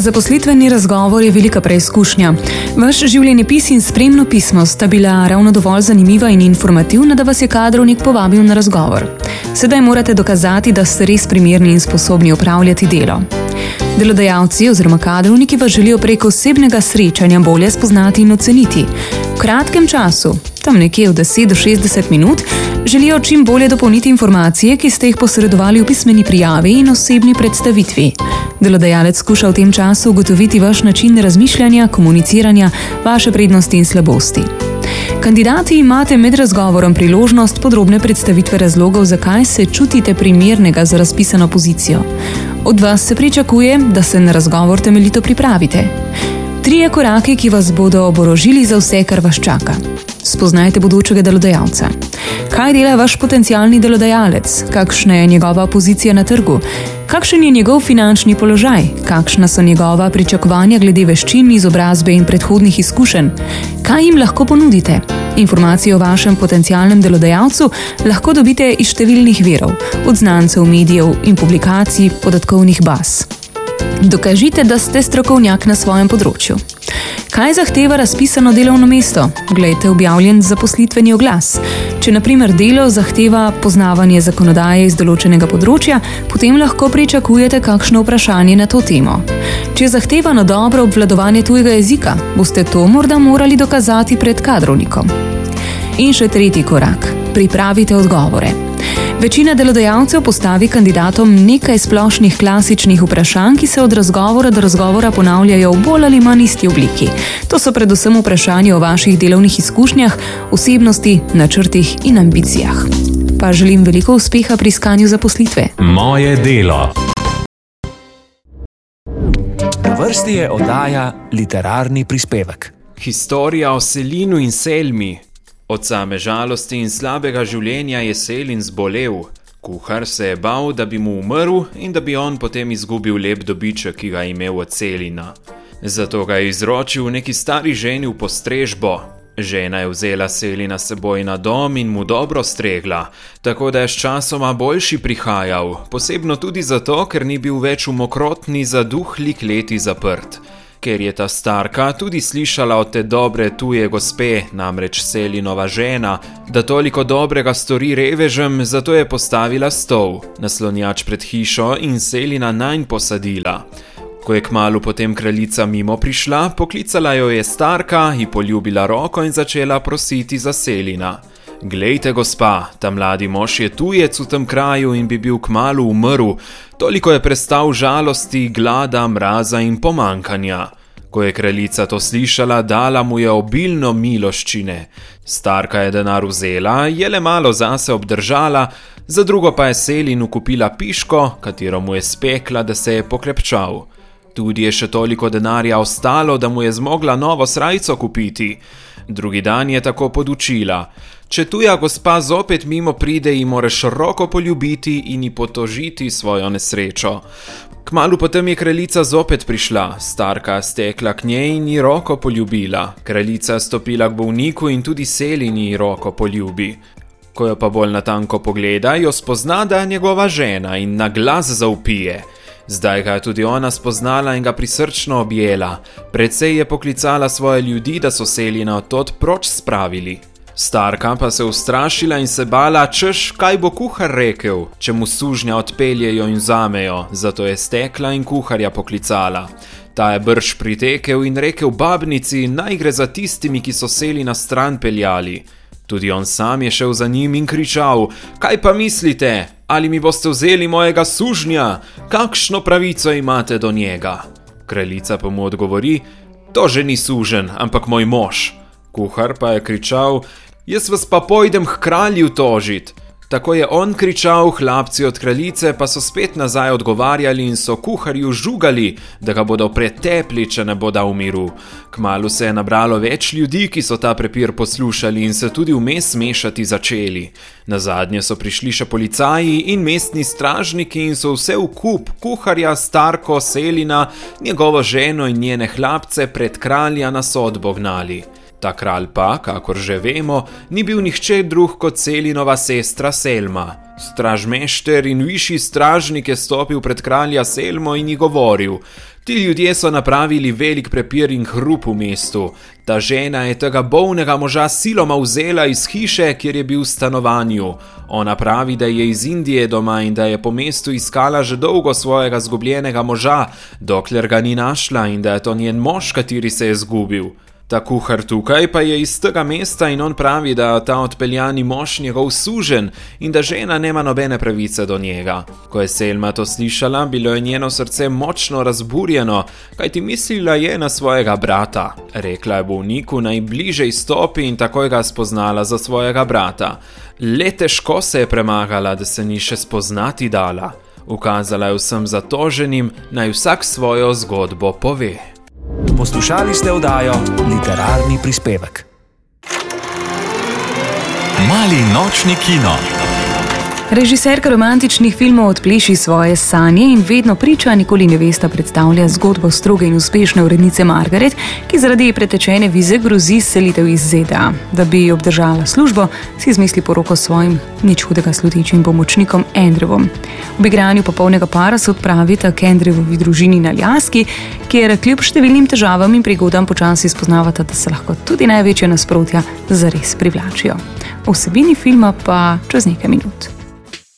Zaposlitveni razgovor je velika preizkušnja. Vaš življenjepis in spremno pismo sta bila ravno dovolj zanimiva in informativna, da vas je kadrovnik povabil na razgovor. Sedaj morate dokazati, da ste res primerni in sposobni opravljati delo. Delodajalci oziroma kadrovniki vas želijo preko osebnega srečanja bolje spoznati in oceniti. V kratkem času, tam nekje v 10 do 60 minut, želijo čim bolje dopolniti informacije, ki ste jih posredovali v pismeni prijavi in osebni predstavitvi. Delodajalec skuša v tem času ugotoviti vaš način razmišljanja, komuniciranja, vaše prednosti in slabosti. Kandidati imate med razgovorom priložnost podrobne predstavitve razlogov, zakaj se čutite primernega za razpisano pozicijo. Od vas se pričakuje, da se na razgovor temeljito pripravite. 3 koraki, ki vas bodo oborožili za vse, kar vas čaka. Spoznajte bodočega delodajalca. Kaj dela vaš potencialni delodajalec? Kakšna je njegova pozicija na trgu? Kakšen je njegov finančni položaj? Kakšna so njegova pričakovanja glede veščin, izobrazbe in predhodnih izkušenj? Kaj jim lahko ponudite? Informacije o vašem potencialnem delodajalcu lahko dobite iz številnih virov, od znancev, medijev in publikacij, podatkovnih baz. Dokažite, da ste strokovnjak na svojem področju. Kaj zahteva razpisano delovno mesto? Glejte objavljen zaposlitveni oglas. Če na primer delo zahteva poznavanje zakonodaje iz določenega področja, potem lahko pričakujete kakšno vprašanje na to temo. Če zahteva na dobro obvladovanje tujega jezika, boste to morda morali dokazati pred kadrovnikom. In še 3. korak. Pripravite odgovore. Večina delodajalcev postavi kandidatom nekaj splošnih klasičnih vprašanj, ki se od razgovora do razgovora ponavljajo v bolj ali manj isti obliki. To so predvsem vprašanja o vaših delovnih izkušnjah, osebnosti, načrtih in ambicijah. Pa želim veliko uspeha pri iskanju zaposlitve. Moje delo. Na vrsti je oddaja Literarni prispevek. Historija o Selinu in Selmi. Od same žalosti in slabega življenja je Selin zbolel. Kuhar se je bal, da bi mu umrl in da bi on potem izgubil lep dobiček, ki ga je imel od Selina. Zato ga je izročil neki stari ženi v postrežbo. Žena je vzela Selina s seboj na dom in mu dobro stregla, tako da je sčasoma boljši prihajal, posebno tudi zato, ker ni bil več v mokrotni zaduhli kleti zaprt. Ker je ta starka tudi slišala od te dobre tuje gospe, namreč Selinova žena, da toliko dobrega stori revežem, zato je postavila stol, naslonjač pred hišo in Selina nanj posadila. Ko je kmalu potem kraljica mimo prišla, poklicala jo je starka, ji poljubila roko in začela prositi za Selina. Glejte, gospa, ta mladi mož je tujec v tem kraju in bi bil kmalu umrl, toliko je prestal žalosti, glada, mraza in pomankanja. Ko je kraljica to slišala, dala mu je obilno miloščine. Starka je denar vzela, je le malo zase obdržala, za drugo pa je Selinu kupila piško, katero mu je spekla, da se je poklepčal. Tudi je še toliko denarja ostalo, da mu je zmogla novo srajco kupiti. Drugi dan je tako podučila. Če tuja gospa zopet mimo pride, ji moraš roko poljubiti in ji potožiti svojo nesrečo. Kmalu potem je kraljica zopet prišla, starka stekla k njej in ji roko poljubila. Kraljica stopila k bolniku in tudi Selin ji roko poljubi. Ko jo pa bolj natanko pogleda, jo spozna, da je njegova žena in na glas zavpije. Zdaj ga je tudi ona spoznala in ga prisrčno objela. Precej je poklicala svoje ljudi, da so Selina odtod proč spravili. Starka pa se ustrašila in se bala, češ, kaj bo kuhar rekel, če mu sužnja odpeljejo in vzamejo, zato je stekla in kuharja poklicala. Ta je brž pritekel in rekel babnici, naj gre za tistimi, ki so Selina stran peljali. Tudi on sam je šel za njim in kričal, kaj pa mislite, ali mi boste vzeli mojega sužnja, kakšno pravico imate do njega? Kraljica pa mu odgovori, to že ni sužen, ampak moj mož. Kuhar pa je kričal, jaz vas pa pojdem k kralju tožit. Tako je on kričal, hlapci od kraljice pa so spet nazaj odgovarjali in so kuharju žugali, da ga bodo pretepli, če ne bo dal miru. Kmalu se je nabralo več ljudi, ki so ta prepir poslušali in se tudi vmes mešati začeli. Nazadnje so prišli še policaji in mestni stražniki in so vse v kup kuharja, starko, Selina, njegovo ženo in njene hlapce pred kralja na sodbo gnali. Ta kralj pa, kakor že vemo, ni bil nihče drug kot Selinova sestra Selma. Stražmešter in višji stražnik je stopil pred kralja Selmo in ji govoril, Ti ljudje so napravili velik prepir in hrup v mestu. Ta žena je tega bolnega moža siloma vzela iz hiše, kjer je bil v stanovanju. Ona pravi, da je iz Indije doma in da je po mestu iskala že dolgo svojega zgubljenega moža, dokler ga ni našla in da je to njen mož, kateri se je zgubil. Ta kuhar tukaj pa je iz tega mesta in on pravi, da ta odpeljani mož njegov suženj in da žena nema nobene pravice do njega. Ko je Selma to slišala, bilo je njeno srce močno razburjeno, kajti mislila je na svojega brata. Rekla je bolniku, naj bliže izstopi in takoj ga spoznala za svojega brata. Le težko se je premagala, da se ni še spoznati dala. Ukazala je vsem zatoženim, naj vsak svojo zgodbo pove. Poslušali ste oddajo Literarni prispevek. Mali nočni kino. Režiserka romantičnih filmov odpleši svoje sanje in vedno priča, nikoli nevesta predstavlja zgodbo stroge in uspešne urednice Margaret, ki zaradi pretečene vize grozi selitev iz ZDA. Da bi obdržala službo, si izmisli poroko s svojim nič hudega slutečim pomočnikom Andrewom. V igranju popolnega para se odpravita k Andrewovi družini na Aljaski, kjer kljub številnim težavam in prigodam počasi spoznavata, da se lahko tudi največja nasprotja zares privlačijo. O vsebini filma pa čez nekaj minut.